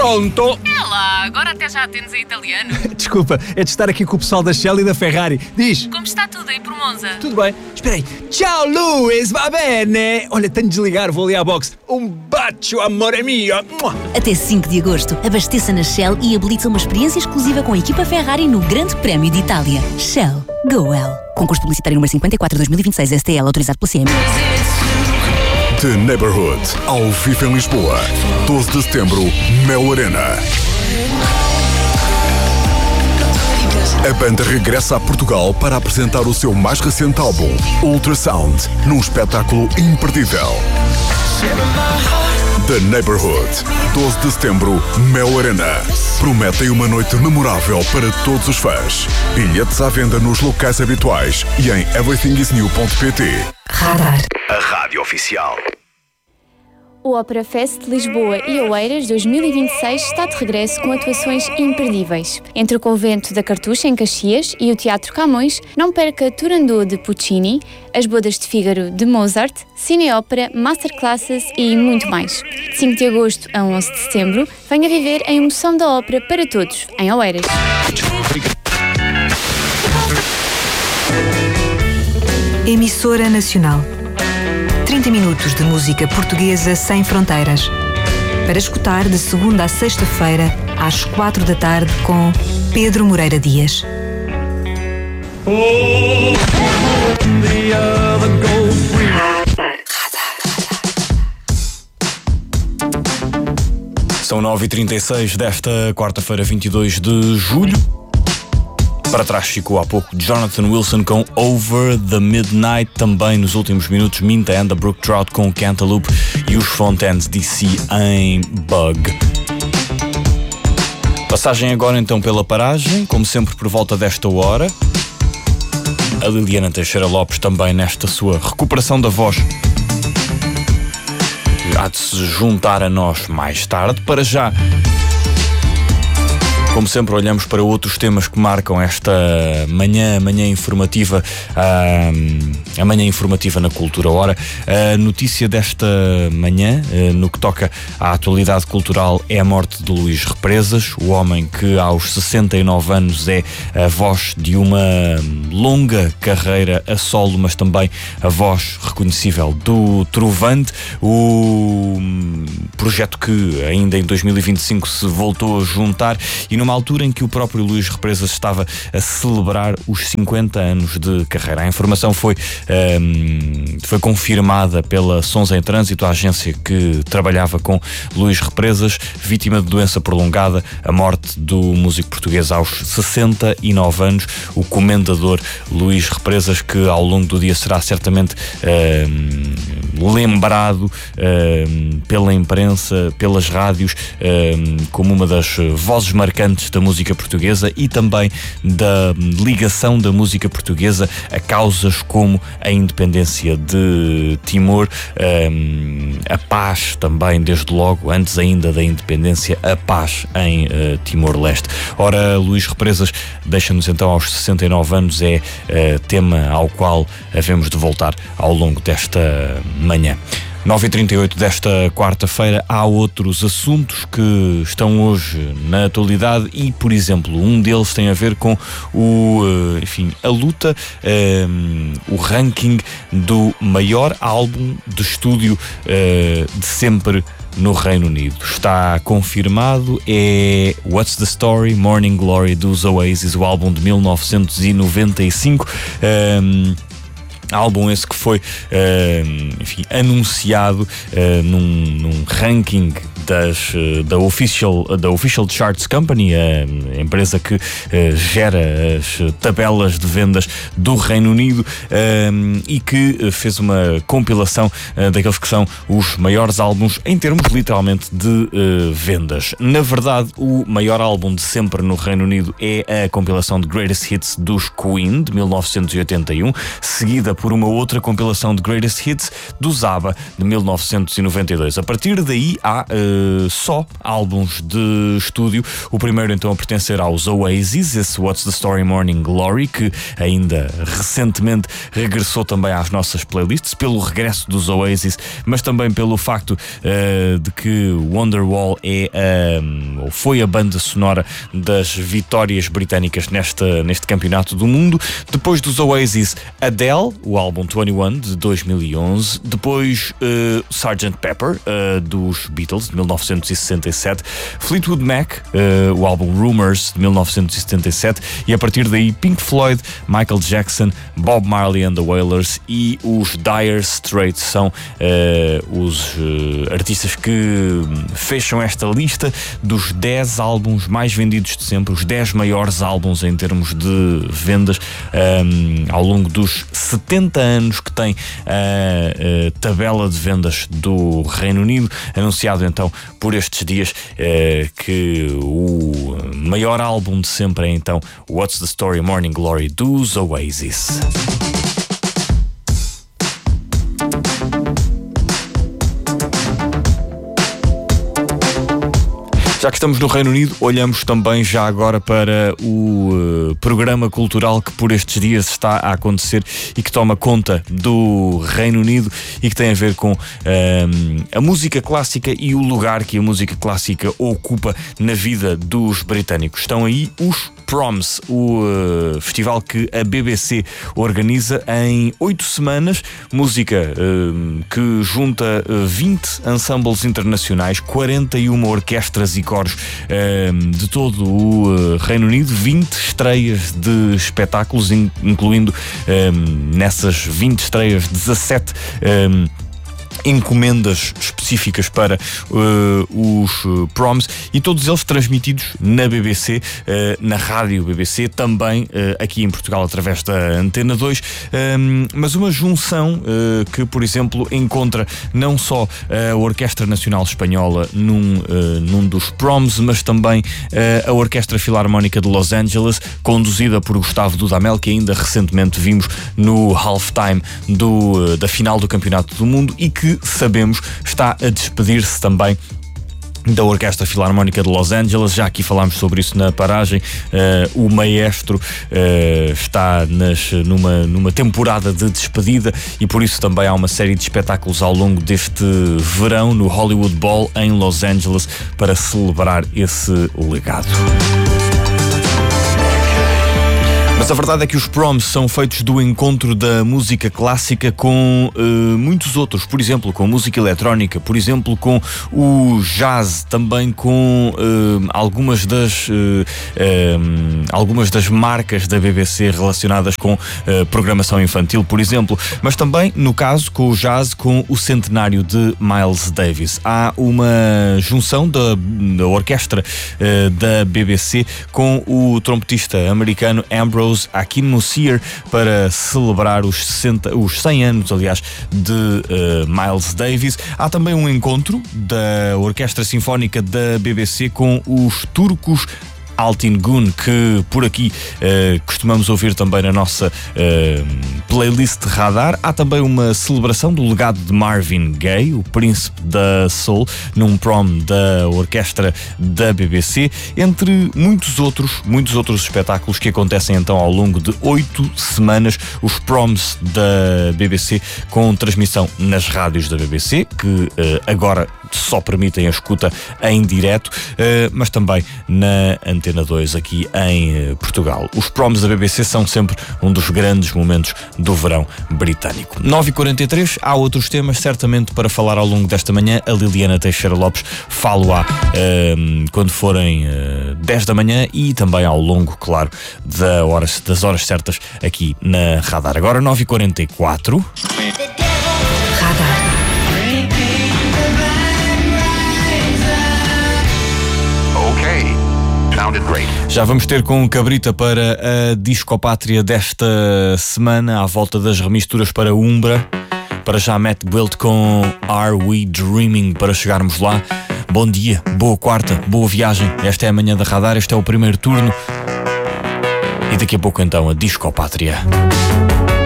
Pronto? É lá, agora até já atendes em italiano. Desculpa, é de estar aqui com o pessoal da Shell e da Ferrari. Diz. Como está tudo aí por Monza? Tudo bem. Espera aí. Ciao, Luís, va bene? Olha, tenho de desligar, vou ali à boxe. Bacio, amore mio. Até 5 de agosto, abasteça na Shell e habilite uma experiência exclusiva com a equipa Ferrari no Grande Prémio de Itália. Shell. Go well. Concurso publicitário número 54/2026 STL, autorizado pela CM. The Neighborhood, ao vivo em Lisboa, 12 de setembro, Mel Arena. A banda regressa a Portugal para apresentar o seu mais recente álbum, Ultrasound, num espetáculo imperdível. The Neighborhood, 12 de setembro, Mel Arena. Prometem uma noite memorável para todos os fãs. Bilhetes à venda nos locais habituais e em everythingisnew.pt. Radar. A rádio oficial. O Ópera Fest de Lisboa e Oeiras 2026 está de regresso com atuações imperdíveis. Entre o Convento da Cartucha, em Caxias, e o Teatro Camões, não perca Turandot de Puccini, As Bodas de Fígaro de Mozart, cineópera, masterclasses e muito mais. De 5 de agosto a 11 de setembro, venha viver a emoção da ópera para todos, em Oeiras. Emissora Nacional. 30 minutos de música portuguesa sem fronteiras. Para escutar de segunda a sexta-feira, às 4 da tarde, com Pedro Moreira Dias. São 9h36 desta quarta-feira, 22 de julho. Para trás ficou há pouco Jonathan Wilson com Over the Midnight. Também nos últimos minutos Minta and the Brook Trout com Cantaloupe e os Fontaines DC em Bug. Passagem agora então pela paragem, como sempre por volta desta hora. A Liliana Teixeira Lopes também nesta sua recuperação da voz. Há de se juntar a nós mais tarde. Para já, como sempre, olhamos para outros temas que marcam esta manhã informativa, a manhã informativa na Cultura. Ora, a notícia desta manhã, no que toca à atualidade cultural, é a morte de Luís Represas, o homem que aos 69 anos é a voz de uma longa carreira a solo, mas também a voz reconhecível do Trovante, o projeto que ainda em 2025 se voltou a juntar e numa altura em que o próprio Luís Represas estava a celebrar os 50 anos de carreira. A informação foi confirmada pela Sons em Trânsito, a agência que trabalhava com Luís Represas, vítima de doença prolongada, a morte do músico português aos 69 anos, o comendador Luís Represas, que ao longo do dia será certamente lembrado pela imprensa, pelas rádios, como uma das vozes marcantes da música portuguesa e também da ligação da música portuguesa a causas como a independência de Timor, a paz também, desde logo, antes ainda da independência, a paz em Timor-Leste. Ora, Luís Represas deixa-nos então aos 69 anos, é tema ao qual havemos de voltar ao longo desta manhã. 9h38 desta quarta-feira, há outros assuntos que estão hoje na atualidade e, por exemplo, um deles tem a ver com a luta, o ranking do maior álbum de estúdio de sempre no Reino Unido. Está confirmado, é What's the Story? Morning Glory dos Oasis, o álbum de 1995. Álbum esse que foi anunciado num ranking da Official Charts Company, a empresa que gera as tabelas de vendas do Reino Unido, e que fez uma compilação daqueles que são os maiores álbuns em termos literalmente de vendas. Na verdade, o maior álbum de sempre no Reino Unido é a compilação de Greatest Hits dos Queen, de 1981, seguida por uma outra compilação de Greatest Hits dos ABBA, de 1992. A partir daí há só álbuns de estúdio. O primeiro então a pertencer aos Oasis, esse What's the Story Morning Glory, que ainda recentemente regressou também às nossas playlists, pelo regresso dos Oasis, mas também pelo facto de que Wonderwall foi a banda sonora das vitórias britânicas neste campeonato do mundo. Depois dos Oasis, Adele, o álbum 21 de 2011. Depois Sgt. Pepper, dos Beatles, de 1967. Fleetwood Mac, o álbum Rumours, de 1977. E a partir daí Pink Floyd, Michael Jackson, Bob Marley and the Wailers e os Dire Straits são os artistas que fecham esta lista dos 10 álbuns mais vendidos de sempre, os 10 maiores álbuns em termos de vendas ao longo dos 70 anos que tem a tabela de vendas do Reino Unido, anunciado então por estes dias que o maior álbum de sempre é então What's the Story Morning Glory dos Oasis. Já que estamos no Reino Unido, olhamos também já agora para o programa cultural que por estes dias está a acontecer e que toma conta do Reino Unido e que tem a ver com a música clássica e o lugar que a música clássica ocupa na vida dos britânicos. Estão aí os Proms, o festival que a BBC organiza em 8 semanas, música que junta 20 ensembles internacionais, 41 orquestras e coros de todo o Reino Unido, 20 estreias de espetáculos, incluindo nessas 20 estreias 17 encomendas específicas para os Proms, e todos eles transmitidos na BBC, na rádio BBC, também aqui em Portugal através da Antena 2, mas uma junção que, por exemplo, encontra não só a Orquestra Nacional Espanhola num dos Proms, mas também a Orquestra Filarmónica de Los Angeles, conduzida por Gustavo Dudamel, que ainda recentemente vimos no halftime da final do Campeonato do Mundo e que sabemos está a despedir-se também da Orquestra Filarmónica de Los Angeles. Já aqui falámos sobre isso na paragem. O maestro está numa temporada de despedida e por isso também há uma série de espetáculos ao longo deste verão no Hollywood Bowl em Los Angeles para celebrar esse legado. Mas a verdade é que os Proms são feitos do encontro da música clássica com muitos outros, por exemplo, com música eletrónica, por exemplo, com o jazz, também com algumas das marcas da BBC relacionadas com programação infantil, por exemplo, mas também, no caso, com o jazz, com o centenário de Miles Davis. Há uma junção da orquestra da BBC com o trompetista americano Ambrose Akin Musier para celebrar os 100 anos, aliás, de Miles Davis. Há também um encontro da Orquestra Sinfónica da BBC com os turcos Altin Gun, que por aqui costumamos ouvir também na nossa playlist Radar. Há também uma celebração do legado de Marvin Gaye, o príncipe da soul, num prom da orquestra da BBC, entre muitos outros espetáculos que acontecem então ao longo de 8 semanas, os proms da BBC, com transmissão nas rádios da BBC, que agora só permitem a escuta em direto, mas também na Antena 2 aqui em Portugal. Os proms da BBC são sempre um dos grandes momentos do verão britânico. 9h43, há outros temas certamente para falar ao longo desta manhã. A Liliana Teixeira Lopes falo-á quando forem 10 da manhã e também ao longo, claro, das horas certas aqui na Radar. Agora 9h44. Radar. Já vamos ter com Cabrita para a Discopátria desta semana, à volta das remisturas para Umbra. Para já Matt Wilt com Are We Dreaming, para chegarmos lá. Bom dia, boa quarta, boa viagem. Esta é a manhã da Radar, este é o primeiro turno. E daqui a pouco então a Discopátria.